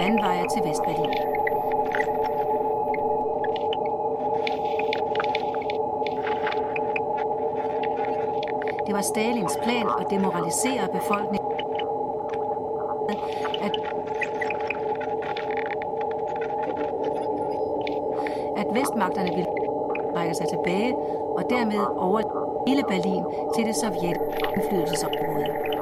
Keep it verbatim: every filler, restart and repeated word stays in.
landveje til Vestberlin. Det var Stalins plan at demoralisere befolkningen, at, at vestmagterne ville trække sig tilbage og dermed over hele Berlin til det sovjetiske indflydelsesområde.